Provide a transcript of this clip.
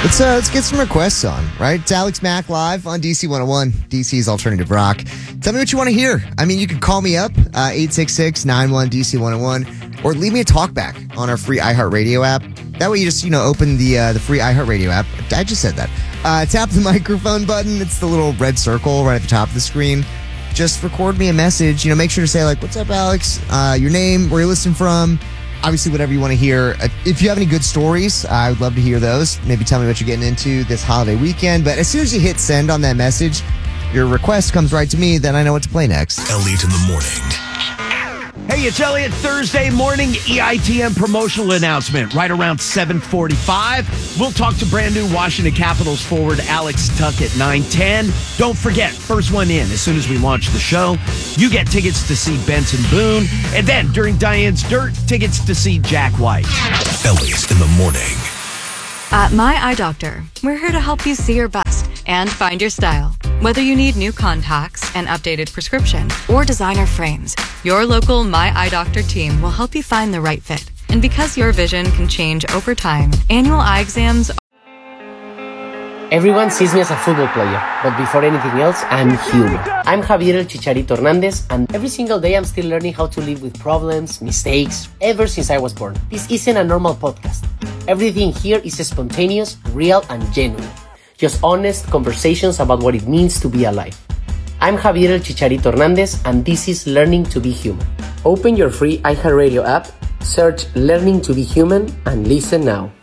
Let's get some requests on, right? It's Alex Mack live on DC 101, DC's Alternative Rock. Tell me what you want to hear. I mean, you can call me up, 866-91-DC101, or leave me a talkback on our free iHeartRadio app. That way you just, open the free iHeartRadio app. I just said that. Tap the microphone button. It's the little red circle right at the top of the screen. Just record me a message. Make sure to say, what's up, Alex? Your name, where you're listening from. Obviously, whatever you want to hear. If you have any good stories, I would love to hear those. Maybe tell me what you're getting into this holiday weekend. But as soon as you hit send on that message, your request comes right to me. Then I know what to play next. Elliot in the morning. Hey, it's Elliot. Thursday morning EITM promotional announcement right around 7:45. We'll talk to brand new Washington Capitals forward Alex Tuch at 9:10. Don't forget, first one in as soon as we launch the show. You get tickets to see Benson Boone. And then during Diane's Dirt, tickets to see Jack White. Elliot in the morning. At My Eye Doctor, we're here to help you see your best and find your style. Whether you need new contacts, an updated prescription, or designer frames, your local My Eye Doctor team will help you find the right fit. And because your vision can change over time, annual eye exams. Everyone sees me as a football player, but before anything else, I'm human. I'm Javier El Chicharito Hernandez, and every single day I'm still learning how to live with problems, mistakes, ever since I was born. This isn't a normal podcast. Everything here is spontaneous, real, and genuine. Just honest conversations about what it means to be alive. I'm Javier El Chicharito Hernandez, and this is Learning to be Human. Open your free iHeartRadio app, search Learning to be Human, and listen now.